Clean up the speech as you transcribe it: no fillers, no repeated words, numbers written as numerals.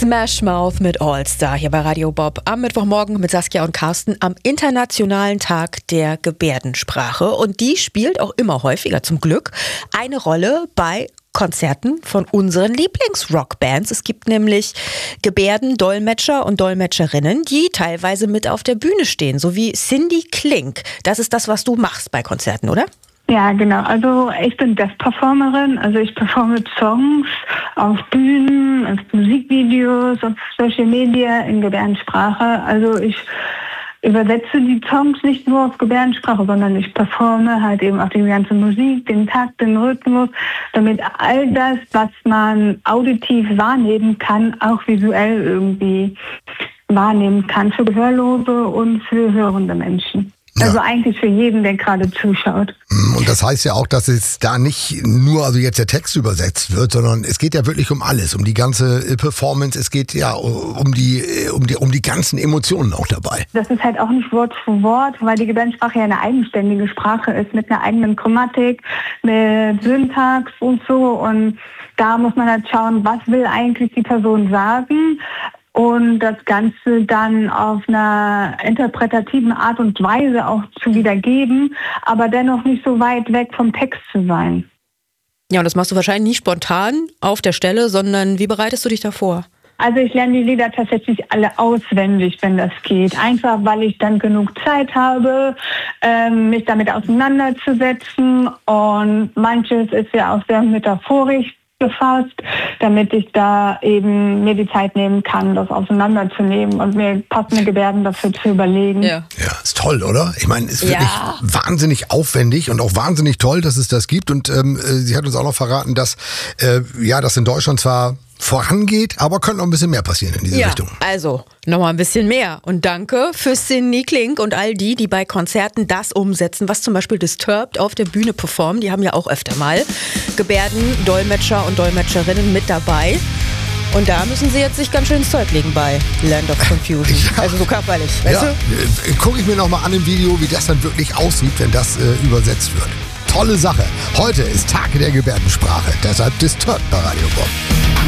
Smash Mouth mit All Star hier bei Radio Bob am Mittwochmorgen mit Saskia und Carsten am Internationalen Tag der Gebärdensprache. Und die spielt auch immer häufiger zum Glück eine Rolle bei Konzerten von unseren Lieblings-Rockbands. Es gibt nämlich Gebärdendolmetscher und Dolmetscherinnen, die teilweise mit auf der Bühne stehen, so wie Cindy Klink. Das ist das, was du machst bei Konzerten, oder? Ja, genau. Also ich bin Deaf-Performerin. Also ich performe Songs auf Bühnen, auf Musikvideos, auf Social Media in Gebärdensprache. Also ich übersetze die Songs nicht nur auf Gebärdensprache, sondern ich performe halt eben auch die ganze Musik, den Takt, den Rhythmus, damit all das, was man auditiv wahrnehmen kann, auch visuell irgendwie wahrnehmen kann für Gehörlose und für hörende Menschen. Ja. Also eigentlich für jeden, der gerade zuschaut. Und das heißt ja auch, dass es da nicht nur jetzt der Text übersetzt wird, sondern es geht ja wirklich um alles, um die ganze Performance, es geht ja um die ganzen Emotionen auch dabei. Das ist halt auch nicht Wort für Wort, weil die Gebärdensprache ja eine eigenständige Sprache ist, mit einer eigenen Grammatik, mit Syntax und so. Und da muss man halt schauen, was will eigentlich die Person sagen. Und das Ganze dann auf einer interpretativen Art und Weise auch zu wiedergeben, aber dennoch nicht so weit weg vom Text zu sein. Ja, und das machst du wahrscheinlich nicht spontan auf der Stelle, sondern wie bereitest du dich da vor? Also ich lerne die Lieder tatsächlich alle auswendig, wenn das geht. Einfach, weil ich dann genug Zeit habe, mich damit auseinanderzusetzen. Und manches ist ja auch sehr metaphorisch gefasst, damit ich da eben mir die Zeit nehmen kann, das auseinanderzunehmen und mir passende Gebärden dafür zu überlegen. Ja, ist toll, oder? Ich meine, es ist wirklich wahnsinnig aufwendig und auch wahnsinnig toll, dass es das gibt. Und sie hat uns auch noch verraten, dass das in Deutschland zwar vorangeht, aber könnte noch ein bisschen mehr passieren in diese Richtung. Also nochmal ein bisschen mehr. Und danke für Cindy Klink und all die bei Konzerten das umsetzen, was zum Beispiel Disturbed auf der Bühne performen. Die haben ja auch öfter mal Gebärdendolmetscher und Dolmetscherinnen mit dabei. Und da müssen sie jetzt sich ganz schön ins Zeug legen bei Land of Confusion. Ja. Also so körperlich, weißt du? Gucke ich mir nochmal an im Video, wie das dann wirklich aussieht, wenn das übersetzt wird. Tolle Sache. Heute ist Tag der Gebärdensprache. Deshalb Disturbed bei Radio Bob.